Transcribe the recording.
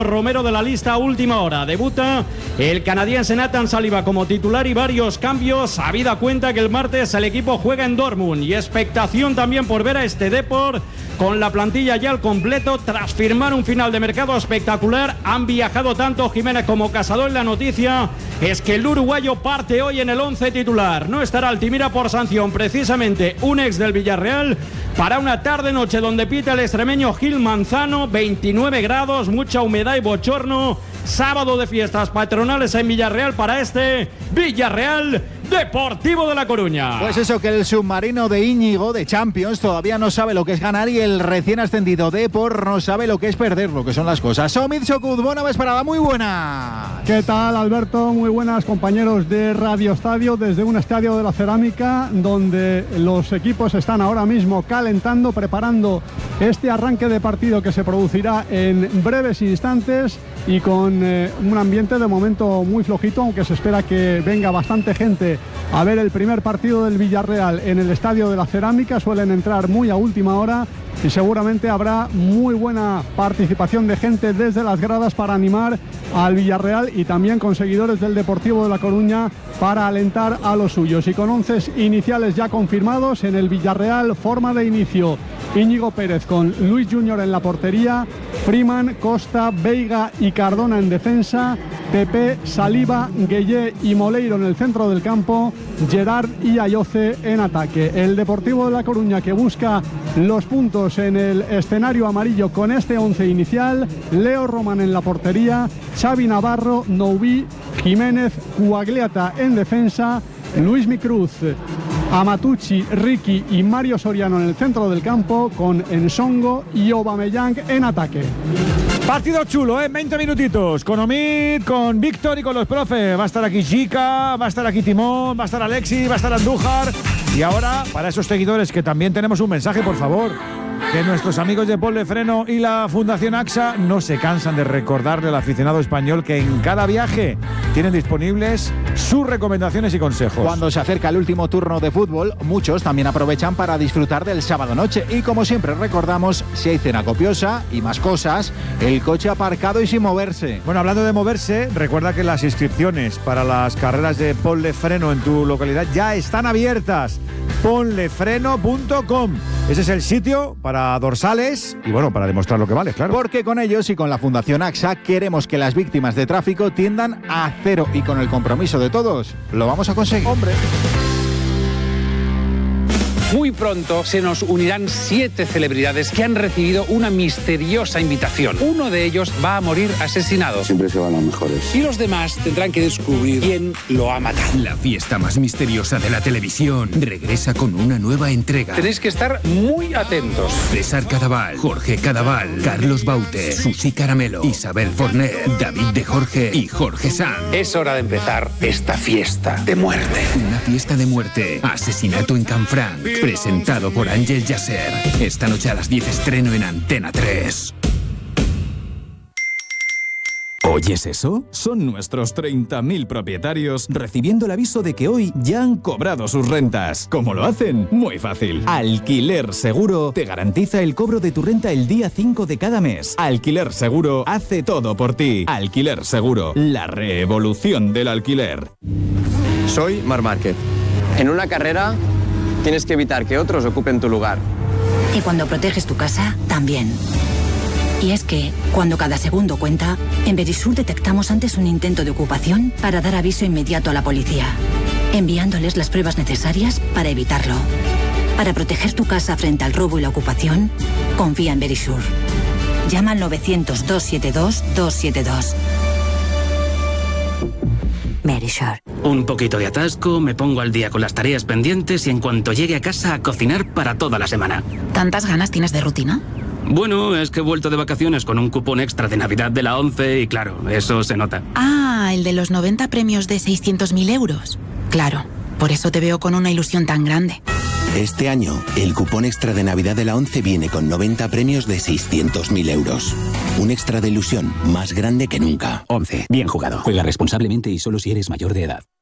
Romero de la lista a última hora. Debuta el canadiense Nathan Saliba como titular y varios cambios, habida cuenta que el martes el equipo juega en Dortmund, y expectación también por ver a este Depor con la plantilla ya al completo tras firmar un final de mercado espectacular. Han viajado tanto Jiménez como Casado. En la noticia es que el uruguayo parte hoy en el 11 titular. No estará Altimira por sanción, precisamente un ex del Villarreal, para una tarde-noche donde pita el extremeño Gil Manzano. 29 grados, mucha humedad y bochorno. Sábado de fiestas patronales en Villarreal para este Villarreal Deportivo de La Coruña. Pues eso, que el submarino de Íñigo de Champions todavía no sabe lo que es ganar, y el recién ascendido Depor no sabe lo que es perder, lo que son las cosas. Omid Sokut, buena vesperada, muy buena. ¿Qué tal, Alberto? Muy buenas, compañeros de Radio Estadio, desde un estadio de la Cerámica donde los equipos están ahora mismo calentando, preparando este arranque de partido que se producirá en breves instantes, y con un ambiente de momento muy flojito, aunque se espera que venga bastante gente a ver el primer partido del Villarreal en el estadio de la Cerámica. Suelen entrar muy a última hora y seguramente habrá muy buena participación de gente desde las gradas para animar al Villarreal, y también con seguidores del Deportivo de La Coruña para alentar a los suyos. Y con 11 iniciales ya confirmados en el Villarreal: forma de inicio Íñigo Pérez con Luis Junior en la portería, Freeman, Costa, Veiga y Cardona en defensa, Pepe, Saliba, Gueye y Moleiro en el centro del campo, Gerard y Ayoce en ataque. El Deportivo de La Coruña, que busca los puntos en el escenario amarillo con este 11 inicial: Leo Roman en la portería, Xavi Navarro, Noubí, Jiménez, Cuagliata en defensa, Luis Micruz, Amatucci, Ricky y Mario Soriano en el centro del campo, con Ensongo y Aubameyang en ataque. Partido chulo, 20 minutitos, con Omid, con Víctor y con los profes. Va a estar aquí Chica, va a estar aquí Timón, va a estar Alexis, va a estar Andújar. Y ahora, para esos seguidores que también tenemos un mensaje, por favor, que nuestros amigos de Pol de Freno y la Fundación AXA no se cansan de recordarle al aficionado español que en cada viaje tienen disponibles sus recomendaciones y consejos. Cuando se acerca el último turno de fútbol, muchos también aprovechan para disfrutar del sábado noche. Y como siempre recordamos, si hay cena copiosa y más cosas, el coche aparcado y sin moverse. Bueno, hablando de moverse, recuerda que las inscripciones para las carreras de Pol de Freno en tu localidad ya están abiertas. ponlefreno.com. Ese es el sitio para dorsales y, bueno, para demostrar lo que vale, claro. Porque con ellos y con la Fundación AXA queremos que las víctimas de tráfico tiendan a cero, y con el compromiso de todos lo vamos a conseguir. ¡Hombre! Muy pronto se nos unirán 7 celebridades que han recibido una misteriosa invitación. Uno de ellos va a morir asesinado. Siempre se van los mejores. Y los demás tendrán que descubrir quién lo ha matado. La fiesta más misteriosa de la televisión regresa con una nueva entrega. Tenéis que estar muy atentos. César Cadaval, Jorge Cadaval, Carlos Baute, Susi Caramelo, Isabel Forner, David de Jorge y Jorge Sanz. Es hora de empezar esta fiesta de muerte. Una fiesta de muerte. Asesinato en Canfranc. Presentado por Ángel Yasser. Esta noche a las 10 estreno en Antena 3. ¿Oyes eso? Son nuestros 30.000 propietarios recibiendo el aviso de que hoy ya han cobrado sus rentas. ¿Cómo lo hacen? Muy fácil. Alquiler Seguro te garantiza el cobro de tu renta el día 5 de cada mes. Alquiler Seguro hace todo por ti. Alquiler Seguro, la revolución del alquiler. Soy Marc Márquez. En una carrera tienes que evitar que otros ocupen tu lugar. Y cuando proteges tu casa, también. Y es que, cuando cada segundo cuenta, en Verisur detectamos antes un intento de ocupación para dar aviso inmediato a la policía, enviándoles las pruebas necesarias para evitarlo. Para proteger tu casa frente al robo y la ocupación, confía en Verisur. Llama al 900-272-272. Verisur. Un poquito de atasco, me pongo al día con las tareas pendientes y en cuanto llegue a casa a cocinar para toda la semana. ¿Tantas ganas tienes de rutina? Bueno, es que he vuelto de vacaciones con un cupón extra de Navidad de la 11 y claro, eso se nota. Ah, el de los 90 premios de 600.000 euros. Claro, por eso te veo con una ilusión tan grande. Este año, el cupón extra de Navidad de la 11 viene con 90 premios de 600.000 euros. Un extra de ilusión más grande que nunca. 11. Bien jugado. Juega responsablemente y solo si eres mayor de edad.